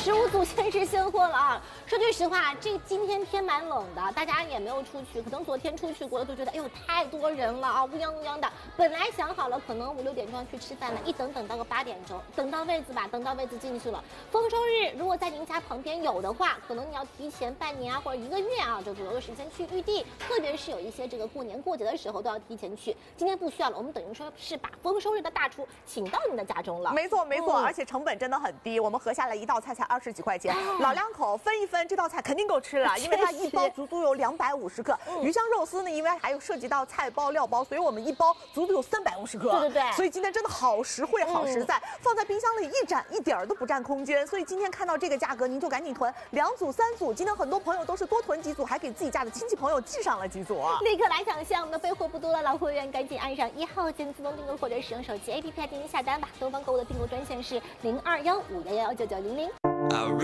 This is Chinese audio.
15组限时现货了啊！说句实话，今天天蛮冷的，大家也没有出去，可能昨天出去过的都觉得，哎呦太多人了啊，乌泱乌泱的。本来想好了，可能5、6点钟去吃饭了，一等到个8点钟，等到位子吧，等到位子进去了。丰收日如果在您家旁边有的话，可能你要提前半年啊或者1个月啊，这左右的时间去预定，特别是有一些这个过年过节的时候都要提前去。今天不需要了，我们等于说是把丰收日的大厨请到您的家中了。 没错，而且成本真的很低，我们合下来一道菜才20几块钱，老两口分一分，这道菜肯定够吃了，因为它一包足足有250克。鱼香肉丝呢，因为还有涉及到菜包、料包，所以我们一包足足有350克。 对， 所以今天真的好实惠、好实在，放在冰箱里一点儿都不占空间。所以今天看到这个价格，您就赶紧囤2组、3组。今天很多朋友都是多囤几组，还给自己家的亲戚朋友寄上了几组啊！ 立刻来抢项，我们的备货不多了，老会员赶紧按上1号键自动订购或者使用手机 APP 进行下单吧。东方购物的订购专线是0215119900。